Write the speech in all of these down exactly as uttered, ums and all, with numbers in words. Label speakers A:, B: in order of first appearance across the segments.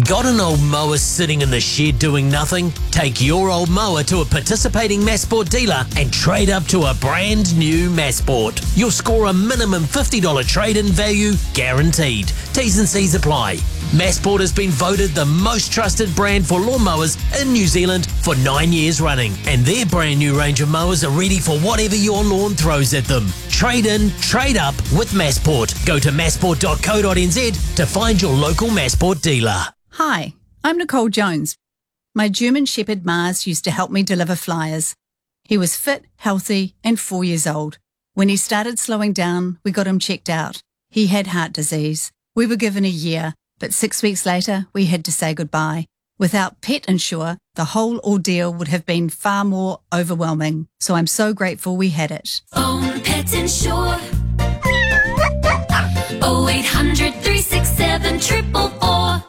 A: Got an old mower sitting in the shed doing nothing? Take your old mower to a participating Massport dealer and trade up to a brand new Massport. You'll score a minimum fifty dollars trade-in value guaranteed. T's and C's apply. Massport has been voted the most trusted brand for lawnmowers in New Zealand for nine years running, and their brand new range of mowers are ready for whatever your lawn throws at them. Trade in, trade up with Massport. Go to massport dot co dot n z to find your local Massport dealer.
B: Hi, I'm Nicole Jones. My German Shepherd Mars used to help me deliver flyers. He was fit, healthy, and four years old. When he started slowing down, we got him checked out. He had heart disease. We were given a year, but six weeks later, we had to say goodbye. Without Pet Insure, the whole ordeal would have been far more overwhelming. So I'm so grateful we had it.
C: Phone Pet Insure. oh eight hundred, three six seven, four four four.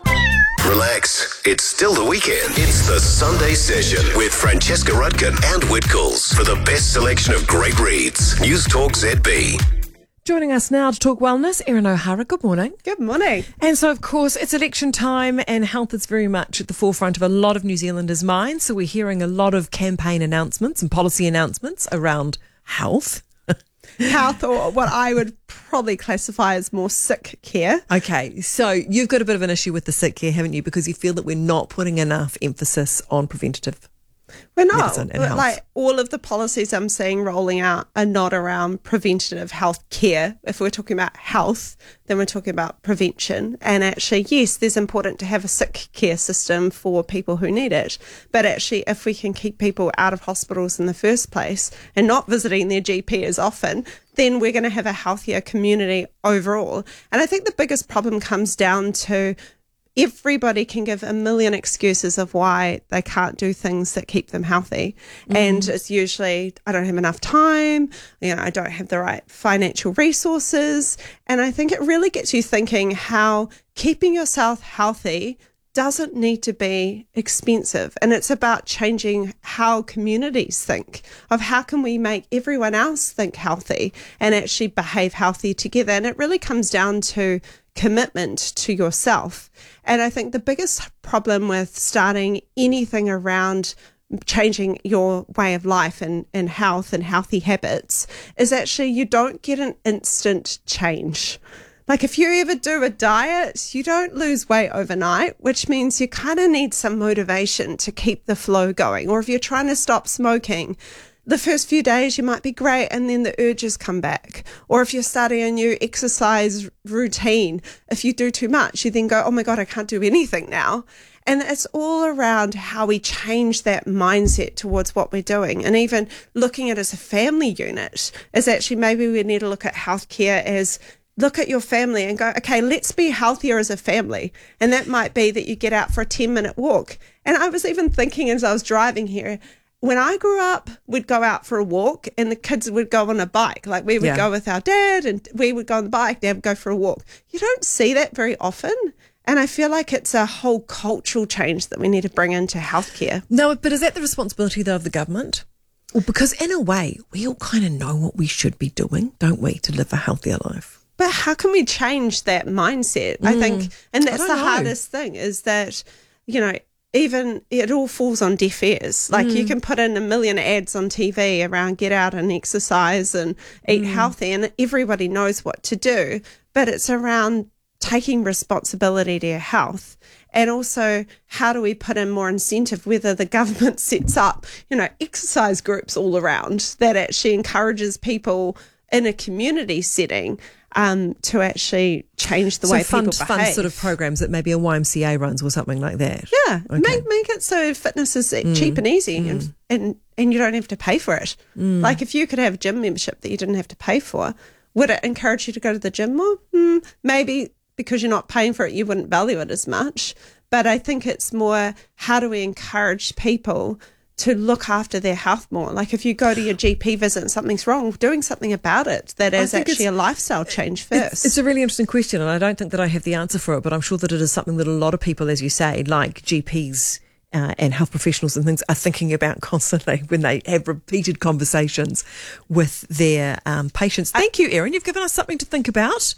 D: Relax, it's still the weekend. It's the Sunday Session with Francesca Rudkin and Whitcoulls for the best selection of great reads. News Talk Z B.
E: Joining us now to talk wellness, Erin O'Hara. Good morning.
F: Good morning.
E: And so, of course, it's election time and health is very much at the forefront of a lot of New Zealanders' minds. So we're hearing a lot of campaign announcements and policy announcements around health.
F: Health, or what I would probably classify as more sick care.
E: Okay, so you've got a bit of an issue with the sick care, haven't you? Because you feel that we're not putting enough emphasis on preventative
F: We're not.
E: medicine and health.
F: Like, all of the policies I'm seeing rolling out are not around preventative health care. If we're talking about health, then we're talking about prevention. And actually, yes, there's important to have a sick care system for people who need it. But actually, if we can keep people out of hospitals in the first place and not visiting their G P as often, then we're going to have a healthier community overall. And I think the biggest problem comes down to everybody can give a million excuses of why they can't do things that keep them healthy. Mm. And it's usually, I don't have enough time, you know, I don't have the right financial resources. And I think it really gets you thinking how keeping yourself healthy doesn't need to be expensive. And it's about changing how communities think of how can we make everyone else think healthy and actually behave healthy together. And it really comes down to commitment to yourself. And I think the biggest problem with starting anything around changing your way of life and, and health and healthy habits is actually you don't get an instant change. Like if you ever do a diet, you don't lose weight overnight, which means you kind of need some motivation to keep the flow going. Or if you're trying to stop smoking, the first few days you might be great and then the urges come back. Or if you're starting a new exercise routine, if you do too much, you then go, oh my God, I can't do anything now. And it's all around how we change that mindset towards what we're doing. And even looking at it as a family unit is actually maybe we need to look at healthcare as look at your family and go, okay, let's be healthier as a family. And that might be that you get out for a ten minute walk. And I was even thinking as I was driving here, when I grew up, we'd go out for a walk and the kids would go on a bike. Like we would
E: Yeah.
F: go with our dad and we would go on the bike, dad would go for a walk. You don't see that very often. And I feel like it's a whole cultural change that we need to bring into healthcare.
E: No, but is that the responsibility, though, of the government? Well, because in a way, we all kind of know what we should be doing, don't we, to live a healthier life?
F: But how can we change that mindset? I think, and that's
E: I
F: the
E: don't know.
F: hardest thing is that, you know, even it all falls on deaf ears. Like you can put in a million ads on T V around get out and exercise and eat healthy and everybody knows what to do, but it's around taking responsibility to your health. And also, how do we put in more incentive, whether the government sets up, you know, exercise groups all around that actually encourages people in a community setting um, to actually change the
E: so
F: way
E: fund,
F: people
E: fund
F: behave.
E: sort of programs that maybe a Y M C A runs or something like that.
F: Yeah,
E: Okay.
F: make make it so fitness is cheap and easy, and, and and you don't have to pay for it. Like if you could have a gym membership that you didn't have to pay for, would it encourage you to go to the gym more? Hmm, maybe because you're not paying for it, you wouldn't value it as much. But I think it's more how do we encourage people to look after their health more? Like if you go to your G P visit and something's wrong, doing something about it that is
E: think
F: actually a
E: it's-
F: lifestyle change first.
E: It's, it's a really interesting question, and I don't think that I have the answer for it, but I'm sure that it is something that a lot of people, as you say, like G Ps uh, and health professionals and things, are thinking about constantly when they have repeated conversations with their um, patients. Thank you, Erin. You've given us something to think about.